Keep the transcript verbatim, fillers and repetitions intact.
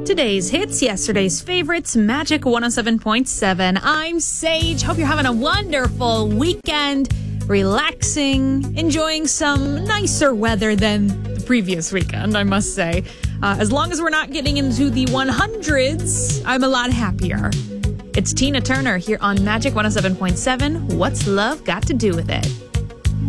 Today's hits, yesterday's favorites, Magic one oh seven point seven. I'm Sage. Hope you're having a wonderful weekend, relaxing, enjoying some nicer weather than the previous weekend, I must say. Uh, as long as we're not getting into the hundreds, I'm a lot happier. It's Tina Turner here on Magic one oh seven point seven. What's love got to do with it?